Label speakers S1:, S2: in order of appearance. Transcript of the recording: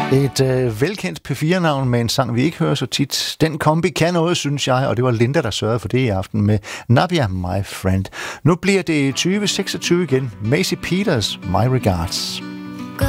S1: Et velkendt P4-navn med en sang, vi ikke hører så tit. Den kombi kan noget, synes jeg, og det var Linda, der sørgede for det i aften med Nabia, My Friend. Nu bliver det 2026 igen. Macy Peters, My Regards.